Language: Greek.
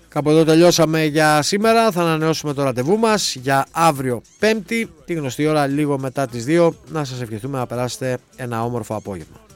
Κάπου εδώ τελειώσαμε για σήμερα. Θα ανανεώσουμε το ραντεβού μας για αύριο Πέμπτη, τη γνωστή ώρα λίγο μετά τις 2. Να σας ευχηθούμε να περάσετε ένα όμορφο απόγευμα.